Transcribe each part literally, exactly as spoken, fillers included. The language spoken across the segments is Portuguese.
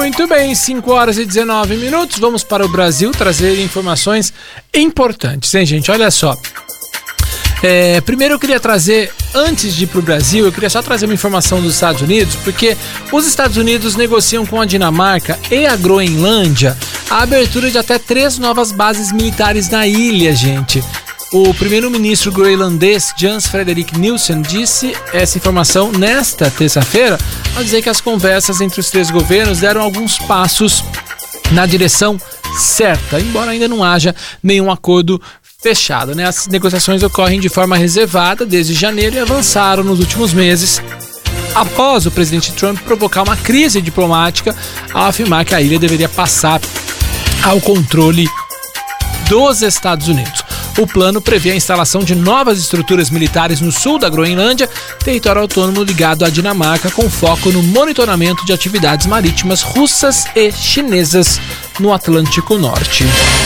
Muito bem, cinco horas e dezenove minutos, vamos para o Brasil trazer informações importantes, hein, gente? Olha só. É, primeiro eu queria trazer, antes de ir para o Brasil, eu queria só trazer uma informação dos Estados Unidos, porque os Estados Unidos negociam com a Dinamarca e a Groenlândia a abertura de até três novas bases militares na ilha, gente. O primeiro-ministro groenlandês Jens Frederik Nielsen disse essa informação nesta terça-feira, ao dizer que as conversas entre os três governos deram alguns passos na direção certa, embora ainda não haja nenhum acordo fechado, né? As negociações ocorrem de forma reservada desde janeiro e avançaram nos últimos meses, após o presidente Trump provocar uma crise diplomática ao afirmar que a ilha deveria passar ao controle dos Estados Unidos. O plano prevê a instalação de novas estruturas militares no sul da Groenlândia, território autônomo ligado à Dinamarca, com foco no monitoramento de atividades marítimas russas e chinesas no Atlântico Norte.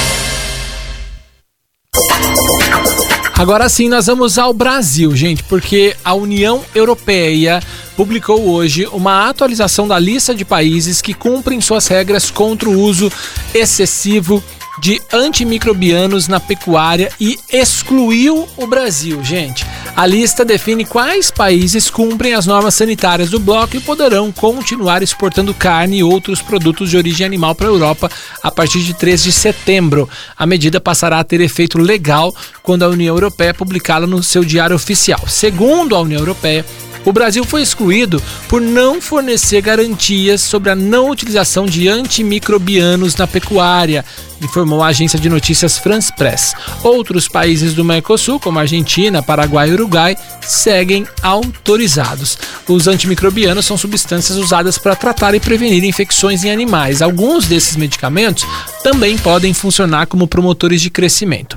Agora sim, nós vamos ao Brasil, gente, porque a União Europeia publicou hoje uma atualização da lista de países que cumprem suas regras contra o uso excessivo de antimicrobianos na pecuária e excluiu o Brasil, gente. A lista define quais países cumprem as normas sanitárias do bloco e poderão continuar exportando carne e outros produtos de origem animal para a Europa a partir de três de setembro. A medida passará a ter efeito legal quando a União Europeia publicá-la no seu diário oficial. Segundo a União Europeia, o Brasil foi excluído por não fornecer garantias sobre a não utilização de antimicrobianos na pecuária, informou a agência de notícias France Press. Outros países do Mercosul, como Argentina, Paraguai e Uruguai, seguem autorizados. Os antimicrobianos são substâncias usadas para tratar e prevenir infecções em animais. Alguns desses medicamentos também podem funcionar como promotores de crescimento.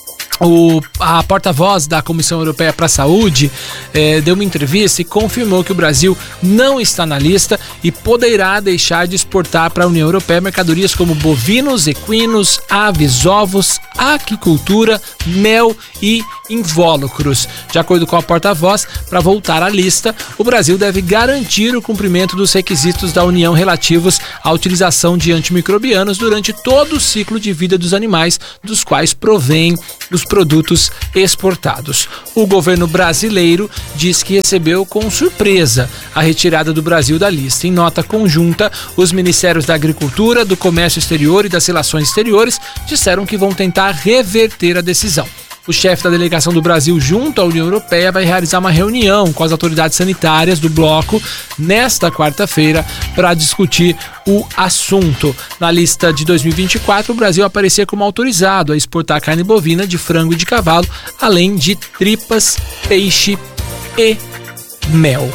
O, a porta-voz da Comissão Europeia para a Saúde eh, deu uma entrevista e confirmou que o Brasil não está na lista e poderá deixar de exportar para a União Europeia mercadorias como bovinos, equinos, aves, ovos, aquicultura, mel e invólucros. De acordo com a porta-voz, para voltar à lista, o Brasil deve garantir o cumprimento dos requisitos da União relativos à utilização de antimicrobianos durante todo o ciclo de vida dos animais, dos quais provém os produtos exportados. O governo brasileiro diz que recebeu com surpresa a retirada do Brasil da lista. Em nota conjunta, os ministérios da Agricultura, do Comércio Exterior e das Relações Exteriores disseram que vão tentar reverter a decisão. O chefe da delegação do Brasil junto à União Europeia vai realizar uma reunião com as autoridades sanitárias do bloco nesta quarta-feira para discutir o assunto. Na lista de dois mil e vinte e quatro, o Brasil aparecia como autorizado a exportar carne bovina, de frango e de cavalo, além de tripas, peixe e mel.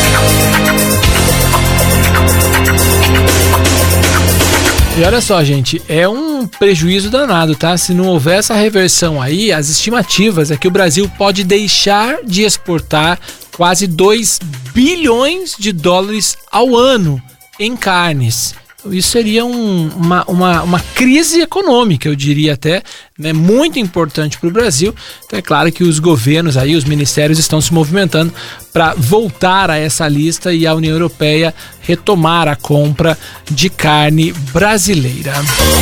E olha só, gente, é um prejuízo danado, tá? Se não houver essa reversão aí, as estimativas é que o Brasil pode deixar de exportar quase dois bilhões de dólares ao ano em carnes. Isso seria um, uma, uma, uma crise econômica, eu diria até, né, muito importante para o Brasil. Então é claro que os governos aí, os ministérios estão se movimentando para voltar a essa lista e a União Europeia retomar a compra de carne brasileira.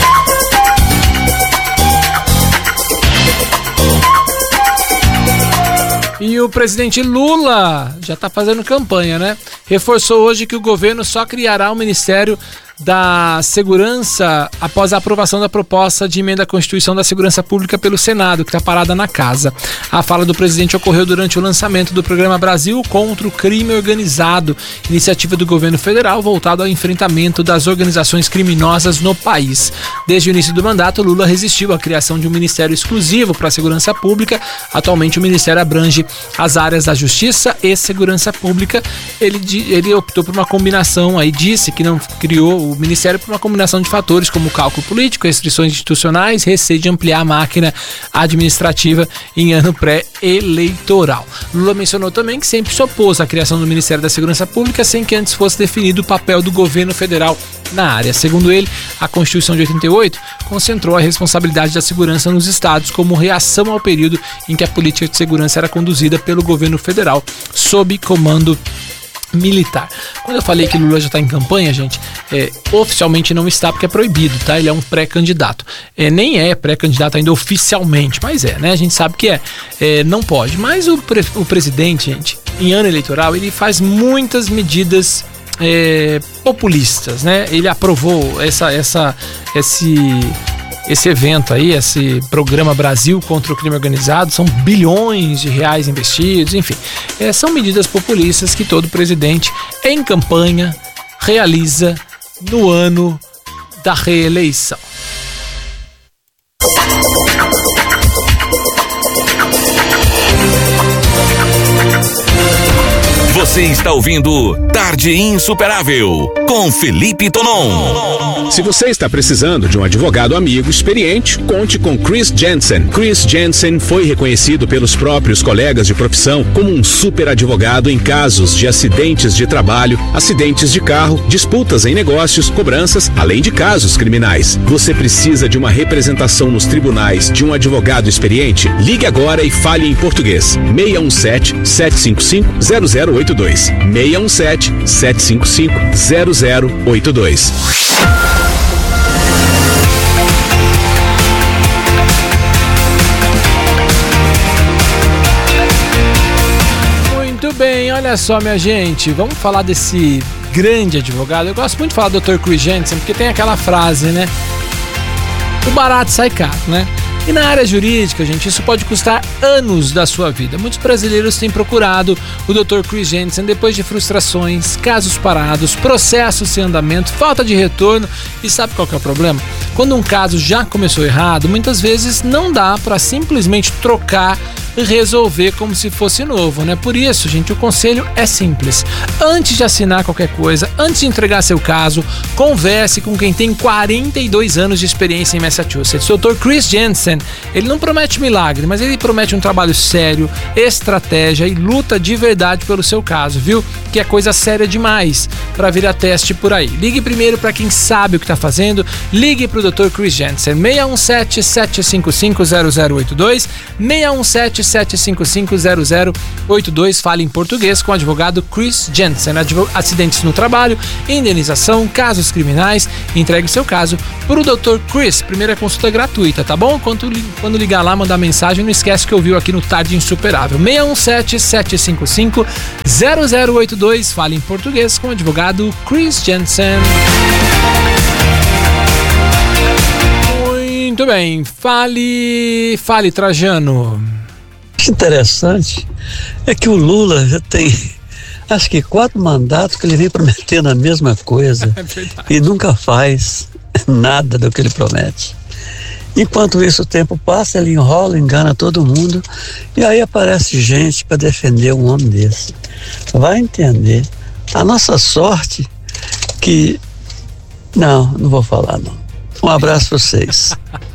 E o presidente Lula já está fazendo campanha, né? Reforçou hoje que o governo só criará o Ministério da Segurança após a aprovação da proposta de emenda à Constituição da Segurança Pública pelo Senado, que está parada na casa. A fala do presidente ocorreu durante o lançamento do programa Brasil contra o Crime Organizado, iniciativa do governo federal voltado ao enfrentamento das organizações criminosas no país. Desde o início do mandato, Lula resistiu à criação de um ministério exclusivo para a segurança pública. Atualmente o ministério abrange as áreas da Justiça e Segurança Pública. Ele, ele optou por uma combinação, aí disse que não criou o Ministério por uma combinação de fatores como cálculo político, restrições institucionais, receio de ampliar a máquina administrativa em ano pré-eleitoral. Lula mencionou também que sempre se opôs à criação do Ministério da Segurança Pública sem que antes fosse definido o papel do governo federal na área. Segundo ele, a Constituição de oitenta e oito concentrou a responsabilidade da segurança nos estados como reação ao período em que a política de segurança era conduzida pelo governo federal sob comando militar. Quando eu falei que Lula já está em campanha, gente, é, oficialmente não está porque é proibido, tá? Ele é um pré-candidato. É, nem é pré-candidato ainda oficialmente, mas é, né? A gente sabe que é. é não pode. Mas o, pre- o presidente, gente, em ano eleitoral, ele faz muitas medidas é, populistas, né? Ele aprovou essa, essa, esse... Esse evento aí, esse programa Brasil contra o crime organizado, são bilhões de reais investidos, enfim. É, são medidas populistas que todo presidente em campanha realiza no ano da reeleição. Você está ouvindo Tarde Insuperável, com Felipe Tonon. Se você está precisando de um advogado amigo experiente, conte com Chris Jensen. Chris Jensen foi reconhecido pelos próprios colegas de profissão como um super advogado em casos de acidentes de trabalho, acidentes de carro, disputas em negócios, cobranças, além de casos criminais. Você precisa de uma representação nos tribunais de um advogado experiente? Ligue agora e fale em português. seis um sete, sete cinco cinco, zero zero oito dois. seis um sete, sete cinco cinco, zero zero oito dois. Muito bem, olha só, minha gente, vamos falar desse grande advogado. Eu gosto muito de falar do doutor Chris Jensen, porque tem aquela frase, né? O barato sai caro, né? E na área jurídica, gente, isso pode custar anos da sua vida. Muitos brasileiros têm procurado o doutor Chris Jensen depois de frustrações, casos parados, processos sem andamento, falta de retorno. E sabe qual que é o problema? Quando um caso já começou errado, muitas vezes não dá para simplesmente trocar e resolver como se fosse novo, né? Por isso, gente, o conselho é simples. Antes de assinar qualquer coisa, antes de entregar seu caso, converse com quem tem quarenta e dois anos de experiência em Massachusetts. O doutor Chris Jensen, ele não promete milagre, mas ele promete um trabalho sério, estratégia e luta de verdade pelo seu caso, viu? Que é coisa séria demais para vir a teste por aí. Ligue primeiro para quem sabe o que está fazendo. Ligue para o doutor Chris Jensen, seis um sete, sete cinco cinco, zero zero oito dois, seis um sete, sete cinco cinco, zero zero oito dois. Fale em português com o advogado Chris Jensen. Advo- acidentes no trabalho, indenização, casos criminais. Entregue seu caso para o doutor Chris. Primeira consulta gratuita, tá bom? Quando, quando ligar lá, mandar mensagem, não esquece que ouviu aqui no Tarde Insuperável. seis um sete, sete cinco cinco, zero zero oito dois. Fale em português com o advogado Chris Jensen. Muito bem. Fale, fale, Trajano. O interessante é que o Lula já tem, acho que quatro mandatos que ele vem prometendo a mesma coisa É e nunca faz nada do que ele promete. Enquanto isso, o tempo passa, ele enrola, engana todo mundo e aí aparece gente para defender um homem desse. Vai entender. A nossa sorte que... Não, não vou falar não. Um abraço para vocês.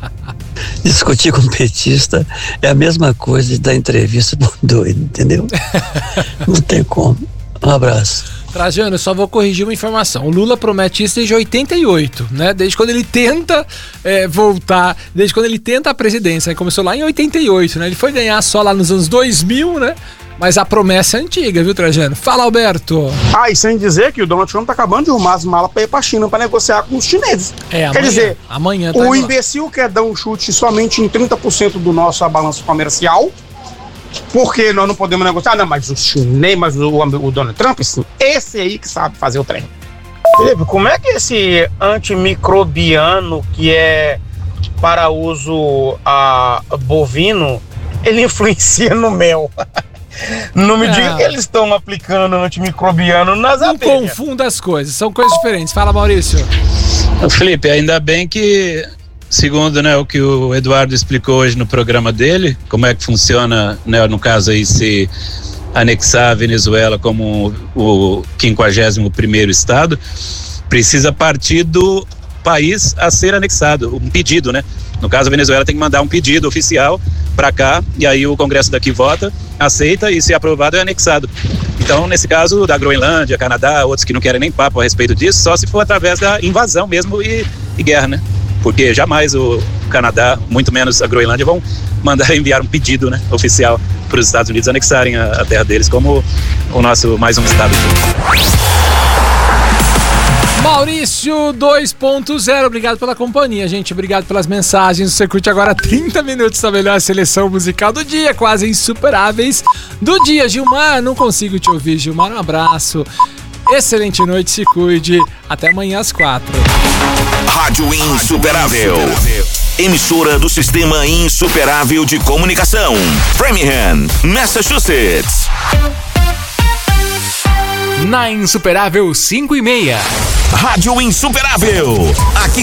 Discutir com um petista é a mesma coisa de dar entrevista para um doido, entendeu? Não tem como. Um abraço. Trajano, eu só vou corrigir uma informação. O Lula promete isso desde oitenta e oito, né? Desde quando ele tenta é, voltar, desde quando ele tenta a presidência. Ele começou lá em oitenta e oito, né? Ele foi ganhar só lá nos anos dois mil, né? Mas a promessa é antiga, viu, Trajano? Fala, Alberto. Ah, e sem dizer que o Donald Trump tá acabando de arrumar as malas pra ir pra China pra negociar com os chineses. É, amanhã, Quer dizer, amanhã tá o indo lá. imbecil quer dar um chute somente em trinta por cento do nosso balanço comercial, porque nós não podemos negociar. Não, mas o chinês, mas o, o Donald Trump, sim, esse aí que sabe fazer o trem. Felipe, como é que esse antimicrobiano que é para uso a, bovino, ele influencia no mel? Não me É. diga que eles estão aplicando antimicrobiano nas Não abelhas. confunda as coisas, são coisas diferentes. Fala, Maurício. Felipe, ainda bem que, segundo, né, o que o Eduardo explicou hoje no programa dele, como é que funciona, né, no caso aí, se anexar a Venezuela como o quinquagésimo primeiro estado, precisa partir do país a ser anexado, um pedido, né? No caso, a Venezuela tem que mandar um pedido oficial para cá, e aí o Congresso daqui vota, aceita, e se aprovado é anexado. Então, nesse caso, da Groenlândia, Canadá, outros que não querem nem papo a respeito disso, só se for através da invasão mesmo e, e guerra, né? porque jamais o Canadá, muito menos a Groenlândia, vão mandar enviar um pedido, né, oficial para os Estados Unidos anexarem a, a terra deles como o nosso mais um estado. Maurício dois ponto zero, obrigado pela companhia, gente, obrigado pelas mensagens. Você curte agora trinta minutos da melhor seleção musical do dia, quase insuperáveis do dia. Gilmar, não consigo te ouvir, Gilmar, um abraço, excelente noite, se cuide, até amanhã às quatro. Rádio Insuperável, emissora do Sistema Insuperável de Comunicação, Framingham, Massachusetts. Na Insuperável cinco e meia. Rádio Insuperável. Aqui